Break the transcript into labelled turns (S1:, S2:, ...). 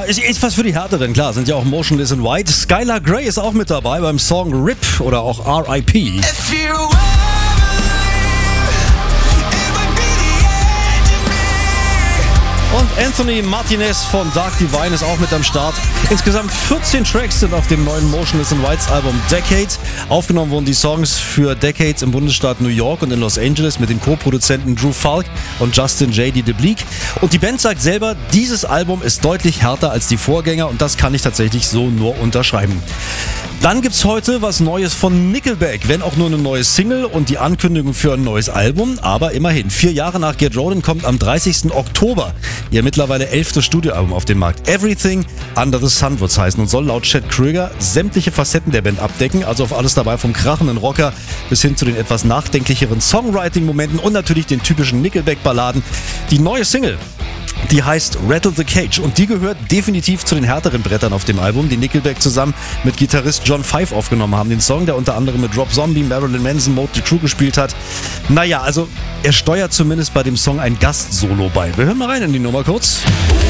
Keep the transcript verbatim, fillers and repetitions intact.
S1: ist, ist was für die Härteren, klar, sind ja auch Motionless in White. Skylar Grey ist auch mit dabei beim Song R I P oder auch R I P. Und Anthony Martinez von Dark Divine ist auch mit am Start. Insgesamt vierzehn Tracks sind auf dem neuen Motionless in Whites Album Decade. Aufgenommen wurden die Songs für Decades im Bundesstaat New York und in Los Angeles mit den Co-Produzenten Drew Falk und Justin J D. DeBleek. Und die Band sagt selber, dieses Album ist deutlich härter als die Vorgänger und das kann ich tatsächlich so nur unterschreiben. Dann gibt's heute was Neues von Nickelback, wenn auch nur eine neue Single und die Ankündigung für ein neues Album, aber immerhin. Vier Jahre nach Get Rollin' kommt am dreißigsten Oktober ihr mittlerweile elftes Studioalbum auf den Markt. Everything Under the Sun wird's heißen und soll laut Chad Kroeger sämtliche Facetten der Band abdecken, also auf alles dabei vom krachenden Rocker bis hin zu den etwas nachdenklicheren Songwriting-Momenten und natürlich den typischen Nickelback-Balladen. Die neue Single, die heißt Rattle the Cage und die gehört definitiv zu den härteren Brettern auf dem Album, die Nickelback zusammen mit Gitarrist John Five aufgenommen haben. Den Song, der unter anderem mit Rob Zombie, Marilyn Manson, Motley Crue gespielt hat. Naja, also er steuert zumindest bei dem Song ein Gastsolo bei. Wir hören mal rein in die Nummer kurz.